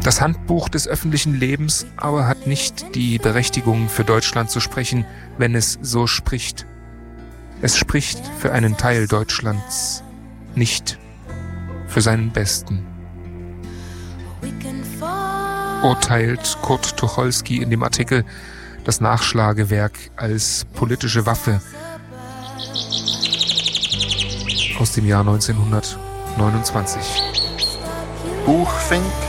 Das Handbuch des öffentlichen Lebens aber hat nicht die Berechtigung, für Deutschland zu sprechen, wenn es so spricht. Es spricht für einen Teil Deutschlands, nicht für seinen Besten. Urteilt Kurt Tucholsky in dem Artikel Das Nachschlagewerk als politische Waffe aus dem Jahr 1929. Buchfink